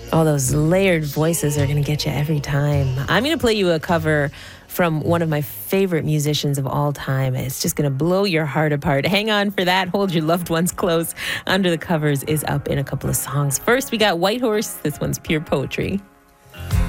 All those layered voices are going to get you every time. I'm going to play you a cover from one of my favorite musicians of all time. It's just going to blow your heart apart. Hang on for that. Hold your loved ones close. Under the Covers is up in a couple of songs. First, we got Whitehorse. This one's pure poetry.